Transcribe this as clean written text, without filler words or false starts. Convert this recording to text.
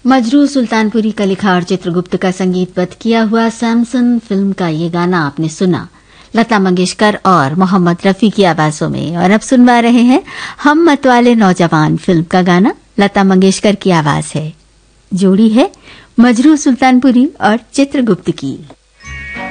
मजरू सुल्तानपुरी का लिखा और चित्रगुप्त का संगीतबद्ध किया हुआ सैमसन फिल्म का ये गाना आपने सुना लता मंगेशकर और मोहम्मद रफी की आवाजों में। और अब सुनवा रहे हैं हम मतवाले नौजवान फिल्म का गाना, लता मंगेशकर की आवाज है। जोड़ी है मजरू सुल्तानपुरी और चित्रगुप्त की।